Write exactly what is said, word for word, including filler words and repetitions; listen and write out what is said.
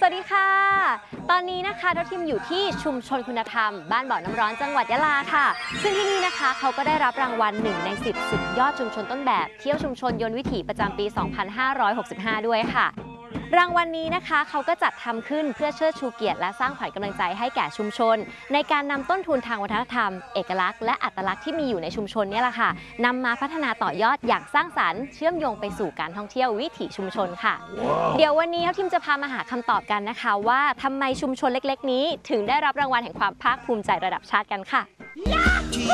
วัสดีค่ะตอนนี้นะคะทัพทิมอยู่ที่ชุมชนคุณธรรมบ้านบ่อน้ำร้อนจังหวัดยะลาค่ะซึ่งที่นี่นะคะเขาก็ได้รับรางวัลหนึ่งในสิบสุดยอดชุมชนต้นแบบเที่ยวชุมชนยนต์วิถีประจำปี สองพันห้าร้อยหกสิบห้า ด้วยค่ะรางวัลนี้นะคะเขาก็จัดทำขึ้นเพื่อเชิดชูเกียรติและสร้างขวัญกำลังใจให้แก่ชุมชนในการนำต้นทุนทางวัฒนธรรมเอกลักษณ์และอัตลักษณ์ที่มีอยู่ในชุมชนนี่แหละค่ะนำมาพัฒนาต่อยอดอย่างสร้างสรรค์เชื่อมโยงไปสู่การท่องเที่ยววิถีชุมชนค่ะ wow. เดี๋ยววันนี้ทัพทิมจะพามาหาคำตอบกันนะคะว่าทำไมชุมชนเล็กๆนี้ถึงได้รับรางวัลแห่งความภาคภูมิใจระดับชาติกันค่ะ